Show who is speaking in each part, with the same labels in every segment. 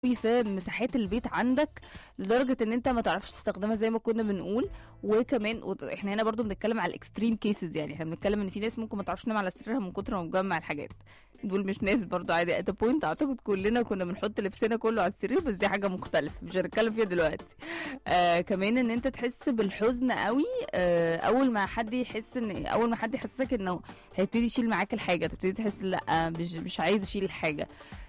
Speaker 1: في مساحات البيت عندك لدرجة ان انت ما تعرفش تستخدمها زي ما كنا بنقول. وكمان احنا هنا برضو بنتكلم على الاكستريم كيسز، يعني احنا بنتكلم ان في ناس ممكن ما تعرفش تنام على سريرها من كتر ما مجمع الحاجات. دول مش ناس برضو عادي، ات بوينت اعتقد كلنا كنا بنحط لبسنا كله على السرير، بس دي حاجة مختلفة مش هنتكلم فيها دلوقتي. كمان ان انت تحس بالحزن قوي اول ما حد يحسسك انه هيبتدي يشيل معاك الحاجة، تبتدي تحس لا مش عايز اشيل الحاجة.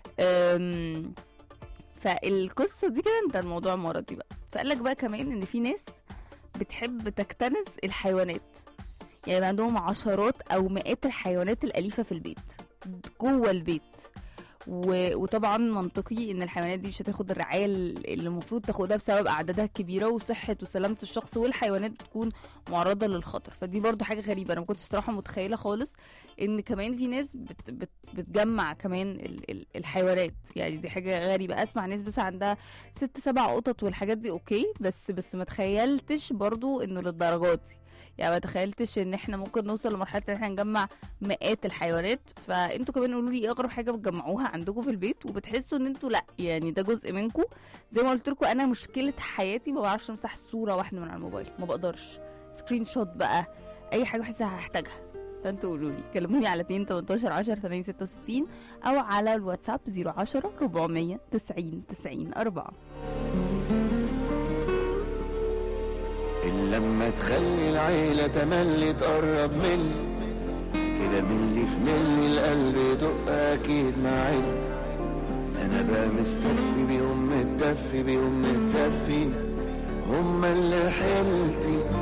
Speaker 1: فالقصه دي كده انت الموضوع مرضي بقى. فقال لك بقى كمان ان في ناس بتحب تكتنز الحيوانات، يعني عندهم عشرات او مئات الحيوانات الاليفه في البيت جوه البيت. وطبعا منطقي ان الحيوانات دي مش هتاخد الرعايه اللي المفروض تاخدها بسبب اعدادها الكبيره، وصحه وسلامه الشخص والحيوانات بتكون معرضه للخطر. فدي برضو حاجه غريبه، انا ما كنتش صراحه متخيله خالص ان كمان في ناس بتجمع كمان الحيوانات. يعني دي حاجه غريبه، اسمع ناس بس عندها 6-7 قطط والحاجات دي اوكي، بس ما تخيلتش برضو انه للدرجات دي. يعني ما تخيلتش ان احنا ممكن نوصل لمرحله ان احنا نجمع مئات الحيوانات. فانتوا كمان قولوا لي ايه اغرب حاجه بتجمعوها عندكم في البيت وبتحسوا ان انتوا لا يعني ده جزء منكم. زي ما قلت لكم انا مشكله حياتي ما بعرفش امسح صوره واحده من على الموبايل، ما بقدرش. سكرين شوت بقى، اي حاجه بحسها هحتاجها. فانتوا قولوا لي، كلموني على 2 18 10 866 او على الواتساب 010 490 90 4.
Speaker 2: لما تخلي العيلة تملي تقرب ملي كده، ملي في ملي القلب يدق أكيد مع عيلتي. أنا بقى مستكفي بيهم متدفي بيهم متدفي، هما اللي حيلتي.